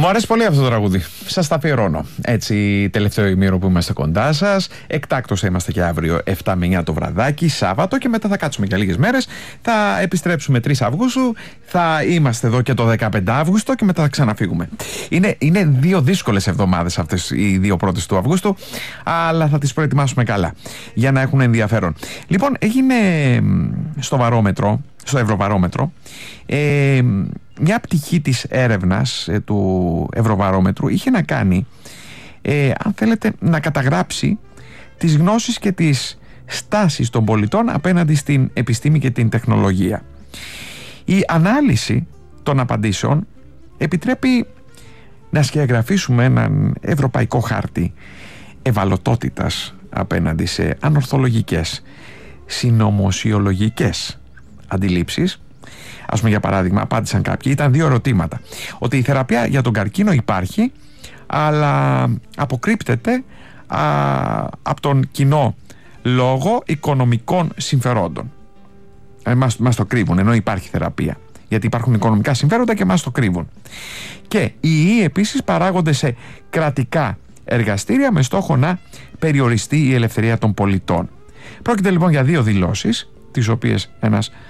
Μου αρέσει πολύ αυτό το τραγούδι. Σας τα αφιερώνω. Έτσι, τελευταίο ημίρο που είμαστε κοντά σας. Εκτάκτως θα είμαστε και αύριο 7 με 9 το βραδάκι, Σάββατο, και μετά θα κάτσουμε για λίγες μέρες. Θα επιστρέψουμε 3 Αυγούστου. Θα είμαστε εδώ και το 15 Αύγουστο και μετά θα ξαναφύγουμε. Είναι δύο δύσκολες εβδομάδες αυτές οι δύο πρώτες του Αυγούστου, αλλά θα τις προετοιμάσουμε καλά για να έχουν ενδιαφέρον. Λοιπόν, έγινε στο βαρόμετρο, στο Ευρωβαρόμετρο, μια πτυχή της έρευνας του Ευρωβαρόμετρου είχε να κάνει, αν θέλετε, να καταγράψει τις γνώσεις και τις στάσεις των πολιτών απέναντι στην επιστήμη και την τεχνολογία. Η ανάλυση των απαντήσεων επιτρέπει να σκιαγραφίσουμε έναν ευρωπαϊκό χάρτη ευαλωτότητας απέναντι σε ανορθολογικές, συνωμοσιολογικές αντιλήψεις. Ας πούμε, για παράδειγμα, απάντησαν κάποιοι, ήταν 2 ερωτήματα. Ότι η θεραπεία για τον καρκίνο υπάρχει, αλλά αποκρύπτεται από τον κοινό λόγο οικονομικών συμφερόντων. Μας το κρύβουν, ενώ υπάρχει θεραπεία. Γιατί υπάρχουν οικονομικά συμφέροντα και μας το κρύβουν. Και οι ιοί επίσης παράγονται σε κρατικά εργαστήρια με στόχο να περιοριστεί η ελευθερία των πολιτών. Πρόκειται λοιπόν για 2 δηλώσεις, τις οποίες ένας